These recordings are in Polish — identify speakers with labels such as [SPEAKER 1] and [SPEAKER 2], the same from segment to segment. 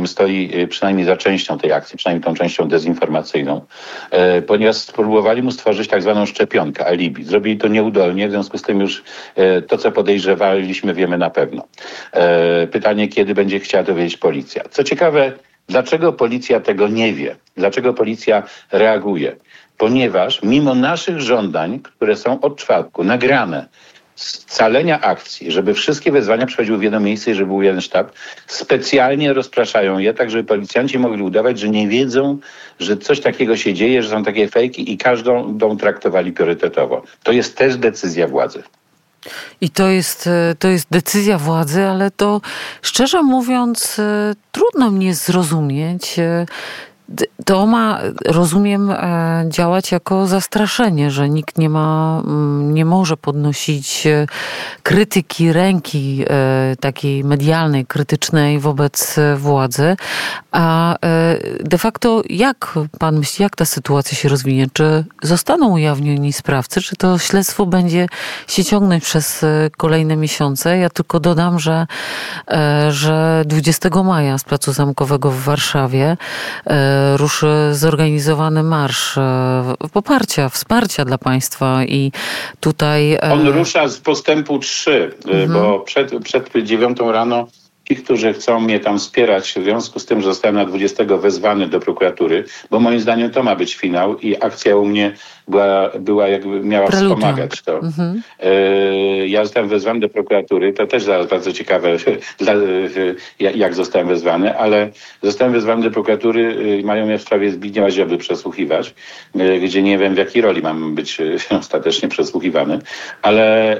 [SPEAKER 1] zdaniem stoi przynajmniej za częścią tej akcji, przynajmniej tą częścią dezinformacyjną, ponieważ spróbowali mu stworzyć tak zwaną szczepionkę, alibi. Zrobili to nieudolnie, w związku z tym już to, co podejrzewaliśmy, wiemy na pewno. Pytanie, kiedy będzie chciała dowiedzieć policja. Co ciekawe, dlaczego policja tego nie wie? Dlaczego policja reaguje? Ponieważ mimo naszych żądań, które są od czwartku nagrane, scalenia akcji, żeby wszystkie wezwania przechodziły w jedno miejsce i żeby był jeden sztab, specjalnie rozpraszają je, tak żeby policjanci mogli udawać, że nie wiedzą, że coś takiego się dzieje, że są takie fejki i każdą traktowali priorytetowo. To jest też decyzja władzy.
[SPEAKER 2] I to jest decyzja władzy, ale to szczerze mówiąc trudno mnie zrozumieć. To ma, rozumiem, działać jako zastraszenie, że nikt nie może podnosić krytyki, ręki takiej medialnej, krytycznej wobec władzy. A de facto jak pan myśli, jak ta sytuacja się rozwinie? Czy zostaną ujawnieni sprawcy, czy to śledztwo będzie się ciągnąć przez kolejne miesiące? Ja tylko dodam, że 20 maja z Placu Zamkowego w Warszawie ruszy zorganizowany marsz wsparcia dla państwa i tutaj...
[SPEAKER 1] On rusza z postępu 3, bo przed 9 rano ci, którzy chcą mnie tam wspierać, w związku z tym, że zostałem na 20 wezwany do prokuratury, bo moim zdaniem to ma być finał i akcja u mnie była jakby miała wspomagać to. Ja zostałem wezwany do prokuratury, to też zaraz bardzo ciekawe, jak zostałem wezwany, ale zostałem wezwany do prokuratury, mają mnie w sprawie Zbigniewa Ziobry przesłuchiwać, gdzie nie wiem, w jakiej roli mam być ostatecznie przesłuchiwany, ale...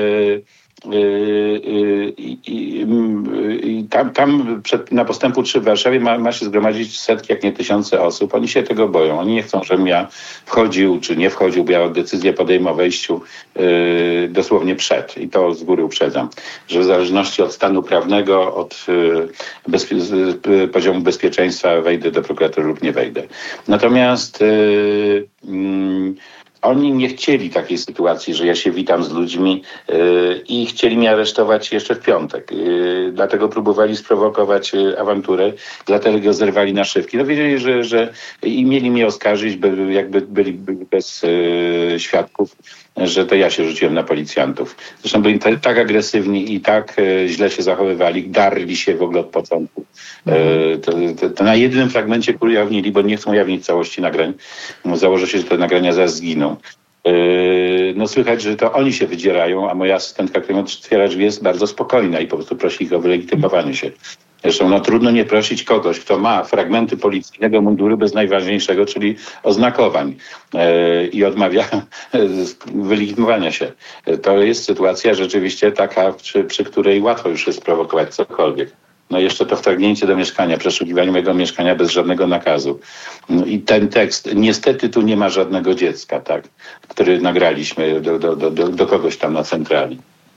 [SPEAKER 1] na postępu 3 w Warszawie ma się zgromadzić setki, jak nie tysiące osób. Oni się tego boją. Oni nie chcą, żebym ja wchodził czy nie wchodził, bo ja decyzję podejmę o wejściu dosłownie przed. I to z góry uprzedzam, że w zależności od stanu prawnego, od poziomu bezpieczeństwa wejdę do prokuratury lub nie wejdę. Natomiast oni nie chcieli takiej sytuacji, że ja się witam z ludźmi i chcieli mnie aresztować jeszcze w piątek. Dlatego próbowali sprowokować awanturę, dlatego zerwali naszywki. No wiedzieli, że i mieli mnie oskarżyć, jakby byli bez świadków, że to ja się rzuciłem na policjantów. Zresztą byli tak agresywni i tak źle się zachowywali, darli się w ogóle od początku. To na jednym fragmencie ujawnili, bo nie chcą ujawnić całości nagrań. Założę się, że te nagrania zaraz zginą. No słychać, że to oni się wydzierają, a moja asystentka, która otwiera drzwi, jest bardzo spokojna i po prostu prosi ich o wylegitymowanie się. Zresztą trudno nie prosić kogoś, kto ma fragmenty policyjnego munduru bez najważniejszego, czyli oznakowań i odmawia wylegitymowania się. To jest sytuacja rzeczywiście taka, przy której łatwo już jest prowokować cokolwiek. No jeszcze to wtargnięcie do mieszkania, przeszukiwanie mojego mieszkania bez żadnego nakazu. No i ten tekst, niestety tu nie ma żadnego dziecka, tak, który nagraliśmy do kogoś tam na centrali.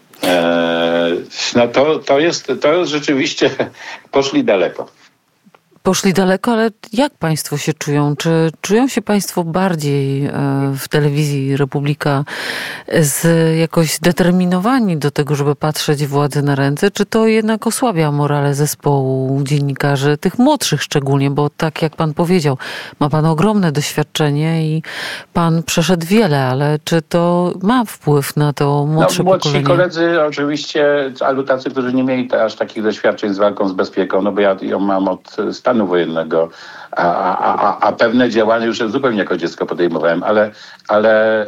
[SPEAKER 1] No to rzeczywiście poszli daleko.
[SPEAKER 2] Poszli daleko, ale jak państwo się czują? Czy czują się państwo bardziej w telewizji Republika jakoś zdeterminowani do tego, żeby patrzeć władzy na ręce? Czy to jednak osłabia morale zespołu dziennikarzy, tych młodszych szczególnie? Bo tak jak pan powiedział, ma pan ogromne doświadczenie i pan przeszedł wiele, ale czy to ma wpływ na to młodsze
[SPEAKER 1] młodsi
[SPEAKER 2] pokolenie?
[SPEAKER 1] Koledzy oczywiście, albo tacy, którzy nie mieli aż takich doświadczeń z walką z bezpieką, no bo ja ją mam od stanu wojennego, a pewne działania już zupełnie jako dziecko podejmowałem, ale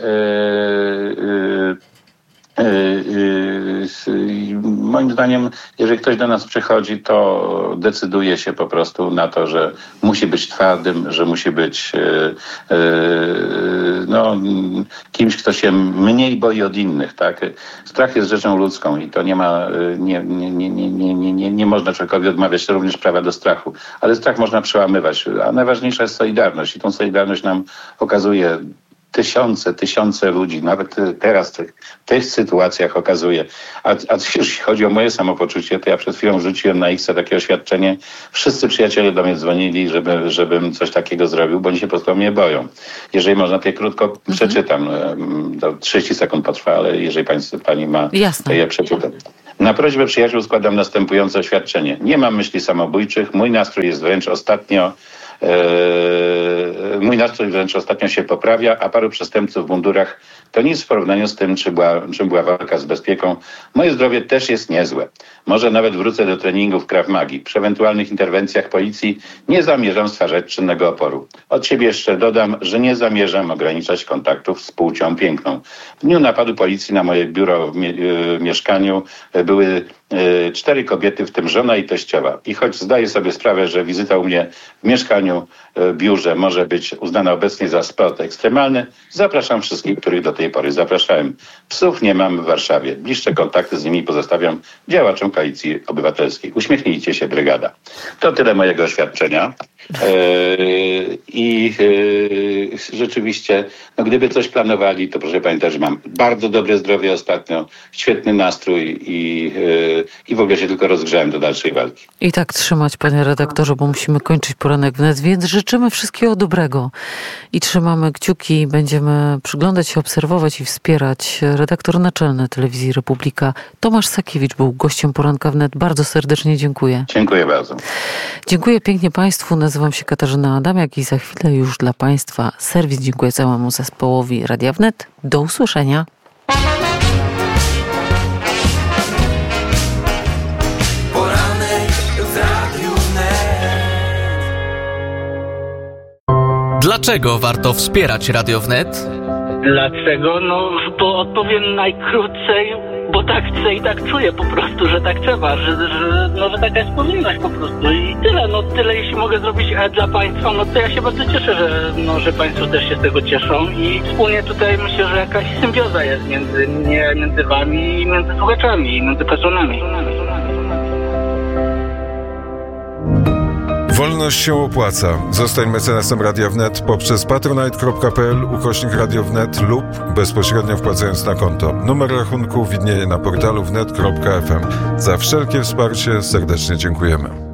[SPEAKER 1] moim zdaniem, jeżeli ktoś do nas przychodzi, to decyduje się po prostu na to, że musi być twardym, że musi być kimś, kto się mniej boi od innych, tak? Strach jest rzeczą ludzką i to nie można człowiekowi odmawiać również prawa do strachu, ale strach można przełamywać, a najważniejsza jest solidarność i tą solidarność nam okazuje tysiące ludzi, nawet teraz w tych sytuacjach okazuje. A jeśli chodzi o moje samopoczucie, to ja przed chwilą rzuciłem na X takie oświadczenie. Wszyscy przyjaciele do mnie dzwonili, żebym coś takiego zrobił, bo oni się po prostu mnie boją. Jeżeli można, to ja krótko przeczytam. To 30 sekund potrwa, ale jeżeli pani ma,
[SPEAKER 2] jasne,
[SPEAKER 1] to ja przeczytam. Na prośbę przyjaciół składam następujące oświadczenie. Nie mam myśli samobójczych, mój nastrój wręcz ostatnio się poprawia, a paru przestępców w mundurach to nic w porównaniu z tym, czym była walka z bezpieką. Moje zdrowie też jest niezłe. Może nawet wrócę do treningów Krav Magi. Przy ewentualnych interwencjach policji nie zamierzam stwarzać czynnego oporu. Od siebie jeszcze dodam, że nie zamierzam ograniczać kontaktów z płcią piękną. W dniu napadu policji na moje biuro w mieszkaniu były 4 kobiety, w tym żona i teściowa. I choć zdaję sobie sprawę, że wizyta u mnie w mieszkaniu, biurze może być uznana obecnie za sport ekstremalny, zapraszam wszystkich, których do tej pory zapraszałem. Psów nie mam w Warszawie. Bliższe kontakty z nimi pozostawiam działaczom Koalicji Obywatelskiej. Uśmiechnijcie się, brygada. To tyle mojego oświadczenia. Rzeczywiście, gdyby coś planowali, to proszę pamiętać, że mam bardzo dobre zdrowie ostatnio, świetny nastrój i w ogóle się tylko rozgrzałem do dalszej walki.
[SPEAKER 2] I tak trzymać, panie redaktorze, bo musimy kończyć poranek wnet, więc życzymy wszystkiego dobrego i trzymamy kciuki, będziemy przyglądać się, obserwować i wspierać. Redaktor naczelny Telewizji Republika Tomasz Sakiewicz był gościem poranka wnet. Bardzo serdecznie dziękuję.
[SPEAKER 1] Dziękuję bardzo.
[SPEAKER 2] Dziękuję pięknie państwu. Nazywam się Katarzyna Adamiak i za chwilę już dla państwa serwis. Dziękuję całemu zespołowi Radia Wnet. Do usłyszenia.
[SPEAKER 3] Poranek w Radiu Wnet.
[SPEAKER 4] Dlaczego warto wspierać Radio Wnet?
[SPEAKER 5] Dlaczego? No, bo odpowiem najkrócej, bo tak chcę i tak czuję po prostu, że tak trzeba, że taka jest powinność po prostu i tyle, tyle jeśli mogę zrobić dla państwa, to ja się bardzo cieszę, że państwo też się z tego cieszą i wspólnie tutaj myślę, że jakaś symbioza jest między wami i między słuchaczami, i między patronami.
[SPEAKER 6] Wolność się opłaca. Zostań mecenasem Radia Wnet poprzez patronite.pl/Radio Wnet lub bezpośrednio wpłacając na konto. Numer rachunku widnieje na portalu wnet.fm. Za wszelkie wsparcie serdecznie dziękujemy.